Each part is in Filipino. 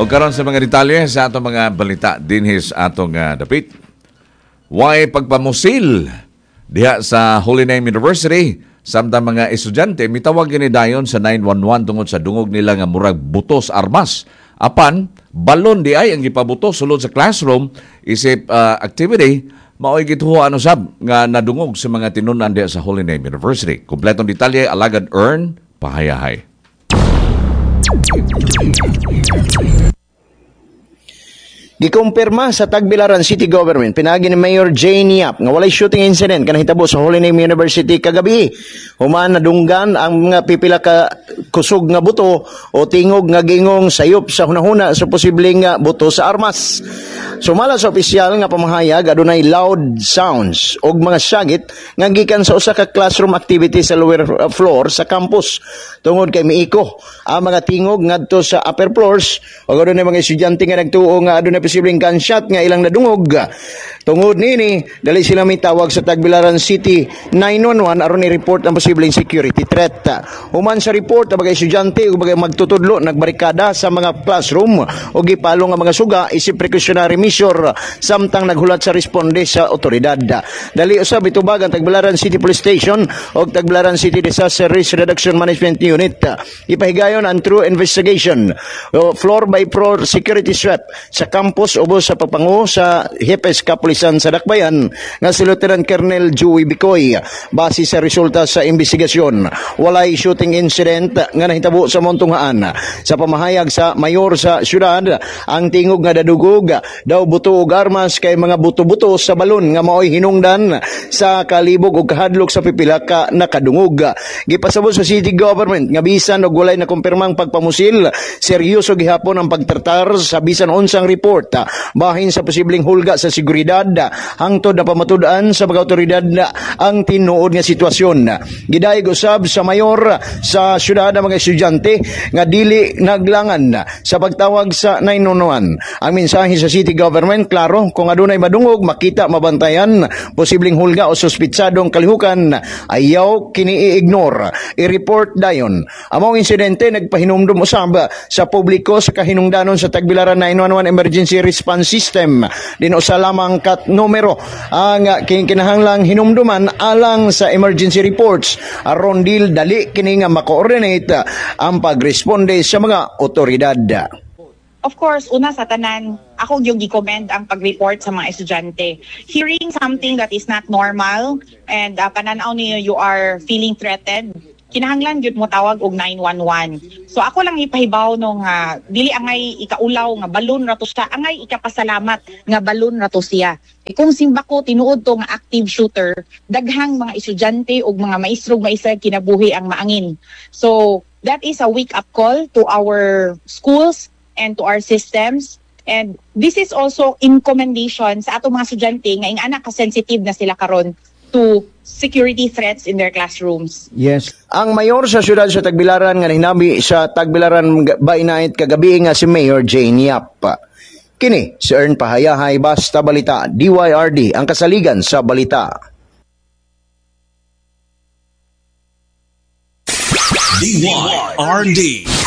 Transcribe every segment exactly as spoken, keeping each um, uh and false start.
O karon sa mga detalye sa atong mga balita dinhis atong uh, dapit. Why pagpamusil diha sa Holy Name University samtang mga estudyante mitawag gini dayon sa nine one one tungod sa dungog nila nga murag butos armas. Apan balon di ay ang gipabutos sulod sa classroom isip uh, activity mao'y gituho ano sab nga nadungog sa mga tinunan diha sa Holy Name University. Kompletong detalye alagad earn pahayahay. Gikumpirma sa Tagbilaran City Government pinagi ni Mayor Jane Yap nga walay shooting incident kanang hitabo sa Holy Name University kagabi. Human nadunggan ang mga pipila ka kusog nga buto o tingog nga gingong sayop sa hunahuna sa posibleng nga buto sa armas. Sumala sa opisyal nga pamahayag adunay loud sounds og mga syagit nga gikan sa usa ka classroom activity sa lower floor sa campus. Tungod kay miiko ang mga tingog ngadto sa upper floors ug adunay mga estudyante nga nagtuo nga adunay posibleng gunshot nga ilang nadungog. Tungod nini, dali sila mitawag sa Tagbilaran City nine one one aron i-report ang posibleng security threat. Human sa report ang mga estudyante ug mga magtutudlo nagbarikada sa mga classroom ug gipalo nga mga suga isip precautionary measure samtang naghulat sa responde sa otoridad. Dali usab itubag ang Tagbilaran City Police Station ug Tagbilaran City Disaster Risk Reduction Management Unit. Ipahigayon ang true investigation floor by floor security sweep sa campus ubos sa papangu sa Hepes Kapulisan sa Dakbayan nga si Lieutenant Colonel Joey Bicoy. Base sa resulta sa investigasyon, walay shooting incident nga nahitabo sa Montunghaan. Sa pamahayag sa mayor sa syudad, ang tingog nga dadugog daw buto og armas kay mga buto-buto sa balon nga maoy hinungdan sa kalibog ug kahadlok sa pipila ka nakadungog. Gipasabot sa city government nga bisan og walay na kumpirmang pagpamusil, seryoso gihapon ang pagtratar sa bisan unsang report bahin sa posibleng hulga sa seguridad hangtod na pamatud-an sa mga otoridad ang tinuod nga sitwasyon. Gidayeg usab sa mayor sa syudad ang mga estudyante nga dili naglangan sa pagtawag sa nine one one. Ang mensahe sa city government klaro, kung adunay madungog makita mabantayan posibleng hulga o suspitsadong kalihukan ayaw kini i-ignore, i-report dayon. Among insidente nagpahinumdum usab sa publiko sa kahinungdanon sa Tagbilaran nine one one Emergency Response System. Din usa lamang kat numero ang kinahanglang hinumduman alang sa emergency reports aron dil dali kini nga ma-coordinate ang pagresponde sa mga otoridad. Of course, una sa tanan, ako yung gi-commend ang pag-report sa mga estudyante. Hearing something that is not normal and uh, pananaw niyo you are feeling threatened, kinahanglan gyud mo tawag og nine one one. So ako lang ipahibaw no nga dili angay ikaulaw nga balon ra to siya, angay ikapasalamat nga balon ra to siya. E kung simba ko tinuod to nga active shooter, daghang mga estudyante ug mga maestro ug maestra kinabuhi ang maangin. So that is a wake up call to our schools and to our systems. And this is also in commendation sa atong mga estudyante nga ing anak ka sensitive na sila karon to security threats in their classrooms. Yes. Ang mayor sa syudad sa Tagbilaran nga hinabi sa Tagbilaran by night kagabi nga si Mayor Jane Yap. Kini si Ern Pahayahay, Basta Balita, D Y R D, ang kasaligan sa balita. D Y R D.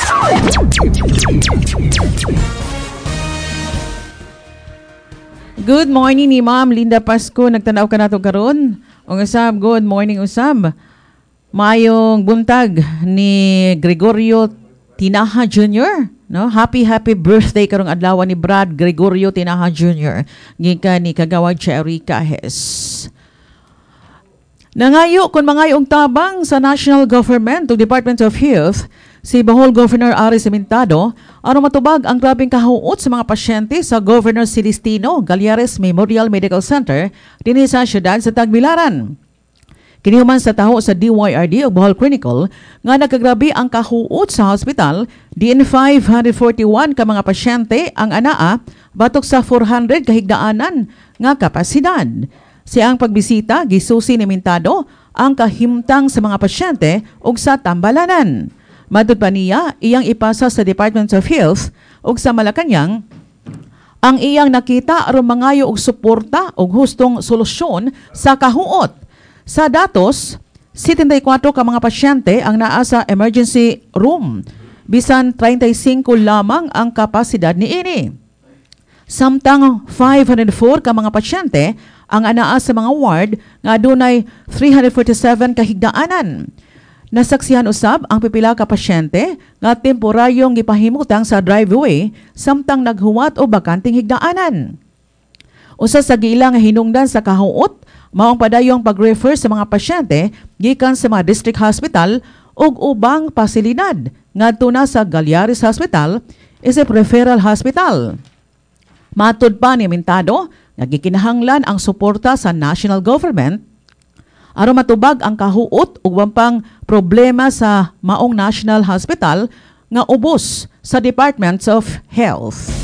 Good morning ni Ma'am Linda Pasco. Nagtanaw ka nato karon. O usab, good morning usab. Mayong buntag ni Gregorio Tinaha Junior No? Happy happy birthday karong adlaw ni Brad Gregorio Tinaha Junior Gikan ni Kagawad Cherika Hes. Nangayo kun mangayong tabang sa national government ug Department of Health si Bohol Governor Ari Cimentado aron matubag ang grabeng kahuot sa mga pasyente sa Governor Celestino Galiares Memorial Medical Center dinhi sa syudad sa Tagbilaran. Kini human sa taho sa D Y R D o Bohol Chronicle nga nagkagrabe ang kahuot sa hospital diin five hundred forty-one ka mga pasyente ang anaa batok sa four hundred kahigdaanan nga kapasidad. Siyang pagbisita gisusi ni Mintado ang kahimtang sa mga pasyente ug sa tambalanan. Madud pa niya iyang ipasa sa Department of Health ug sa Malacañang ang iyang nakita aron mangayo og suporta ug hustong solusyon sa kahuot. Sa datos, seventy-four ka mga pasyente ang naa sa emergency room. bisan thirty-five lamang ang kapasidad niini. Samtang five hundred four ka mga pasyente ang anaa sa mga ward nga adunay three hundred forty-seven ka higdaanan. Nasaksihan usab ang pipila ka pasyente nga temporaryong gipahimutang sa driveway samtang naghuwat o bakanting higdaanan. Usa sa gila nga hinungdan sa kahuot maong padayong pag-refer sa mga pasyente gikan sa mga district hospital ug ubang pasilidad ngadto na sa Galyares Hospital isip referral hospital. Matud pa ni Mintado, nagikinahanglan ang suporta sa national government aron matubag ang kahuot ug pang problema sa maong national hospital nga ubos sa Department of Health.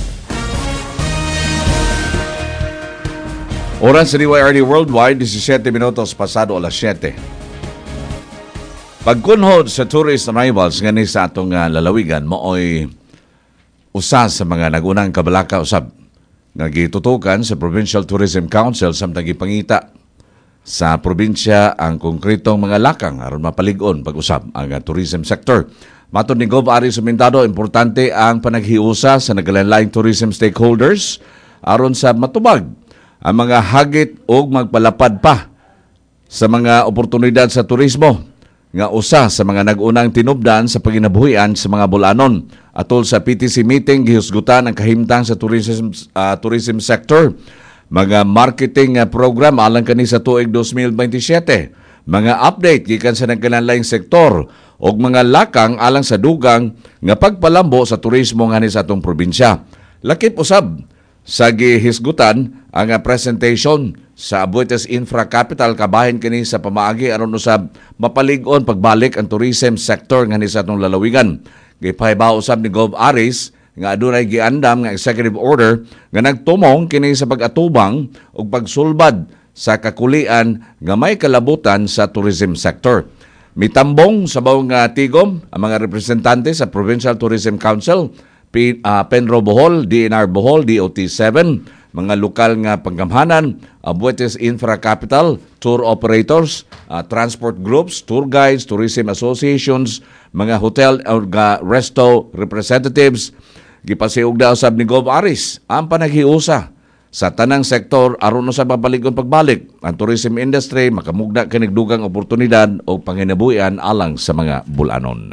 Oras sa D Y R D Worldwide, seventeen minutos pasado alas siete. Pagkunhod sa tourist arrivals nga ni sa atong uh, lalawigan, maoy usa sa mga nagunang kabalaka usab nga gitutukan sa Provincial Tourism Council samtang gipangita sa probinsya ang konkretong mga lakang aron mapalig-on pag-usab ang uh, tourism sector. Matod ni Gov Ari Sumintado, importante ang panaghiusa sa nagalanlaing tourism stakeholders aron sa matubag ang mga hagit o magpalapad pa sa mga oportunidad sa turismo nga usa sa mga nag-unang tinubdan sa paginabuhian sa mga bulanon. Atol sa P T C meeting, gihusgutan ang kahimtang sa tourism, uh, tourism sector, mga marketing uh, program alang kani sa tuig twenty twenty-seven, mga update gikan sa nagkalanlaing sektor o mga lakang alang sa dugang nga pagpalambo sa turismo nga ni sa atong probinsya. Lakip usab sa gihisgutan ang presentation sa Abuetes Infra Capital kabahin kini sa pamaagi aron usab mapalig-on pagbalik ang tourism sector nga ni sa atong lalawigan. Gipahibaw usab ni Gov Aris nga adunay giandam nga executive order nga nagtumong kini sa pag-atubang ug pagsulbad sa kakulian nga may kalabutan sa tourism sector. Mitambong sa bawang uh, tigom ang mga representante sa Provincial Tourism Council, P, uh, Penro Bohol, D N R Bohol, D O T seven, mga lokal nga panggamhanan, Abuetes Infra Capital, tour operators, uh, transport groups, tour guides, tourism associations, mga hotel o uh, resto representatives. Gipasiug daw usab ni Gov Aris ang panaghiusa sa tanang sektor aron usab mapalig-on pagbalik ang tourism industry makamugna kinig dugang oportunidad o panginabuhian alang sa mga bulanon.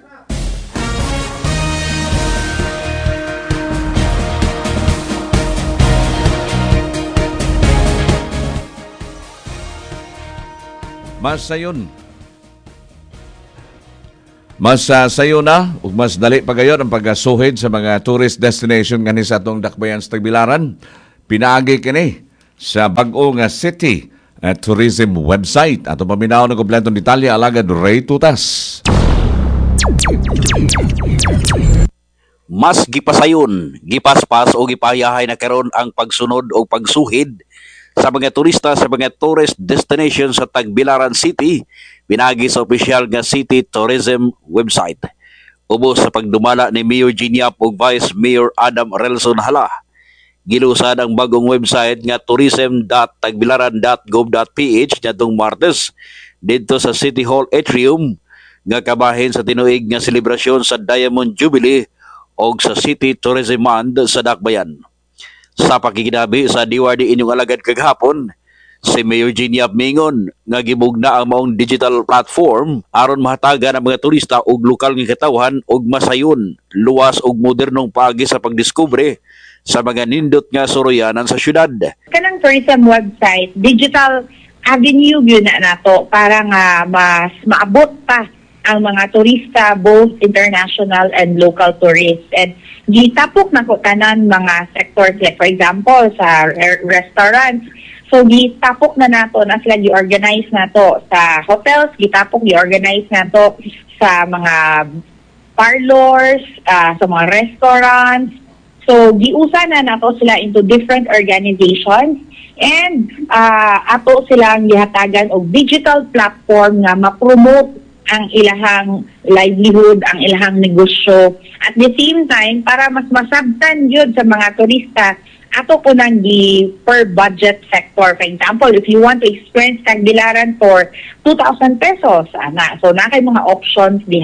Mas sayon. Mas uh, sayo na ug mas dali pa gayon ang pagasuhid sa mga tourist destination nga ni sa atong dakbayan sa Tagbilaran. Pinaagi kini sa bag-o nga city at tourism website. Ato paminaw ng kompletong detalye alagad Ray Tutas. Mas gipasayon, gipaspas o gipayahay na karon ang pagsunod o pagsuhid sa mga turista sa mga tourist destination sa Tagbilaran City, pinagi sa opisyal nga City Tourism website. Ubos sa pagdumala ni Mayor Giniap ug Vice Mayor Adam Relson Hala, gilusad ang bagong website nga tourism dot tagbilaran dot gov dot p h nitong Martes didto sa City Hall Atrium nga kabahin sa tinuig nga selebrasyon sa Diamond Jubilee o sa City Tourism Month sa Dakbayan. Sa pakikinabi sa D Y R D inyong alagad kagahapon, si Mayor Giniap mingon nga gibugna ang maong digital platform aron mahatagan ang mga turista og lokal nga katawhan og masayon, luwas og modernong paagi sa pagdiskubre sa mga nindot nga soroyanan sa syudad. Kanang tourism website, digital avenue yun na nato para nga mas maabot pa ang mga turista, both international and local tourists. And gitapok na ko tanan mga sectors, like for example, sa re- restaurants. So gitapok na nato na sila gi-organize na to sa hotels, gitapok gi-organize na to sa mga parlors, uh, sa mga restaurants. So giusa na nato sila into different organizations. And uh, ato silang gihatagan og digital platform nga ma-promote ang ilahang livelihood, ang ilahang negosyo. At the same time, para mas masabtan yun sa mga turista, ato po nang di per budget sector. For example, if you want to experience Tagbilaran for two thousand pesos, ana, so na kay mga options diha.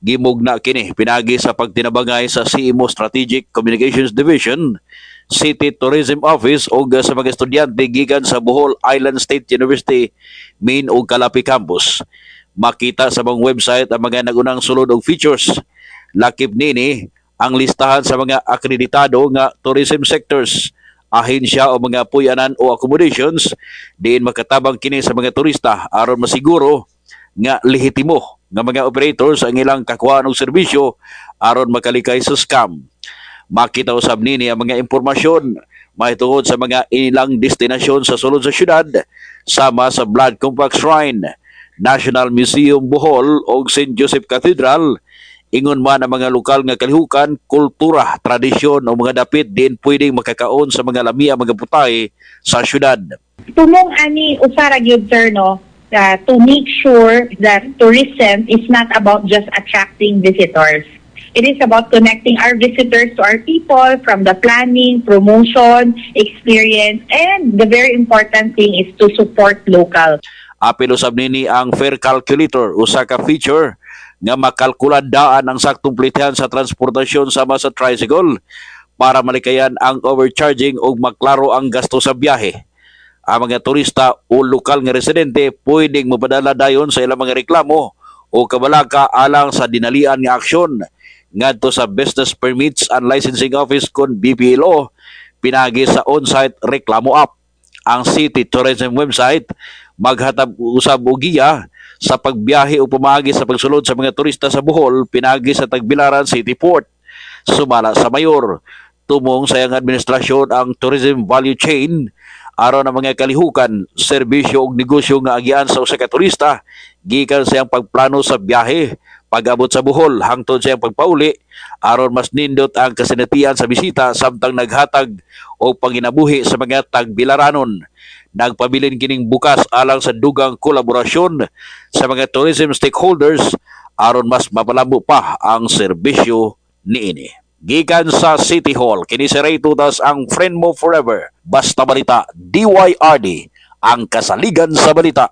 Gimugna kini pinagi sa pagtinabangay sa C M O Strategic Communications Division, City Tourism Office o sa mga estudyante gikan sa Bohol Island State University Main ug Calapi Campus. Makita sa mga website ang mga nagunang sulod og features. Lakip nini ang listahan sa mga akreditado nga tourism sectors, ahensya o mga puyanan o accommodations diin makatabang kini sa mga turista aron masiguro nga lehitimo nga mga operators ang ilang kakuhaan og serbisyo aron makalikay sa scam. Makita usab nini ang mga impormasyon mahitungod sa mga ilang destinasyon sa sulod sa syudad sama sa Blood Compact Shrine, National Museum Bohol o Saint Joseph Cathedral. Ingon man ang mga lokal nga kalihukan, kultura, tradisyon o mga dapit din pwedeng makakaon sa mga lamia mga butay sa syudad. Tumong ani usara gyud sir no, uh, to make sure that tourism is not about just attracting visitors. It is about connecting our visitors to our people from the planning, promotion, experience, and the very important thing is to support local. Apil usab nini ang Fare Calculator, usa ka feature nga makalkulan daan ang saktong plitihan sa transportasyon sama sa tricycle para malikayan ang overcharging o maklaro ang gasto sa biyahe. Ang mga turista o lokal nga residente pwedeng mapadala dayon sa ilang mga reklamo o kabalaka alang sa dinalian nga aksyon ngadto sa Business Permits and Licensing Office kon B P L O pinagi sa on-site reklamo app. Ang City Tourism website maghatag usab og giya sa pagbiyahe o pamagi sa pagsulod sa mga turista sa Bohol pinagi sa Tagbilaran City Port. Sumala sa mayor, tumong sa iyang administrasyon ang tourism value chain aron ang mga kalihukan, serbisyo ug negosyo nga agian sa usa ka turista gikan sa iyang pagplano sa biyahe, pag-abot sa Bohol hangtod sa iyang pagpauli aron mas nindot ang kasinatian sa bisita samtang naghatag o panginabuhi sa mga Tagbilaranon. Nagpabilin kining bukas alang sa dugang kolaborasyon sa mga tourism stakeholders aron mas mapalabo pa ang serbisyo niini. Gikan sa City Hall, kini si Ray Tutas ang friend mo forever. Basta Balita, D Y R D, ang kasaligan sa balita.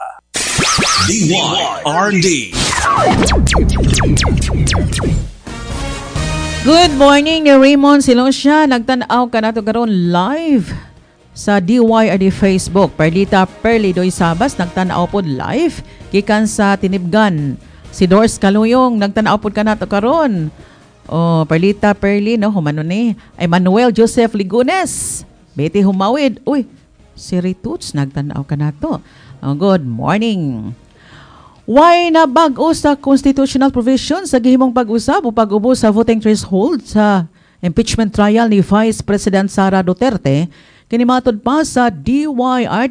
D Y R D. Good morning ni Raymond Silosya. Nagtanaw ka nato karon live sa D Y R D Facebook. Perlita Perlidoy Sabas nagtanaw pod live gikan sa Tinibgan. Si Doris Kaluyong nagtanaw pod ka nato karon. Oh, Perlita Perli no humano ni. Emmanuel Joseph Ligunes. Betty Humawid. Uy, si Rituts nagtanaw ka nato. Oh, good morning. Why na bag-o sa constitutional provision sa gihimong pag-usab o pag-ubo sa voting threshold sa impeachment trial ni Vice President Sara Duterte kini matod pa sa D Y R D